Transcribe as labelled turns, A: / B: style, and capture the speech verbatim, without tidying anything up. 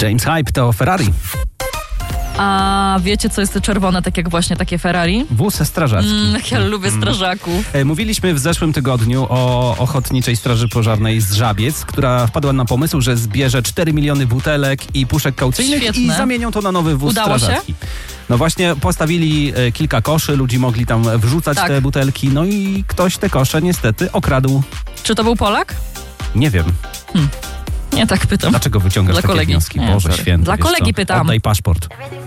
A: James Hype to Ferrari.
B: A wiecie, co jest czerwone, tak jak właśnie takie Ferrari?
A: Wóz strażacki.
B: Mm, jak ja lubię strażaków.
A: E, Mówiliśmy w zeszłym tygodniu o Ochotniczej Straży Pożarnej z Żabiec, która wpadła na pomysł, że zbierze cztery miliony butelek i puszek kaucyjnych
B: Świetne.
A: i zamienią to na nowy wóz
B: Udało
A: strażacki. No właśnie postawili e, kilka koszy, ludzi mogli tam wrzucać
B: Tak.
A: te butelki, no i ktoś te kosze niestety okradł.
B: Czy to był Polak?
A: Nie wiem.
B: Nie tak pytam.
A: Dlaczego wyciągasz
B: Dla
A: takie
B: kolegi.
A: wnioski?
B: Nie,
A: Boże
B: sorry.
A: święty.
B: Dla
A: wiesz
B: kolegi
A: co?
B: pytam.
A: Oddaj paszport.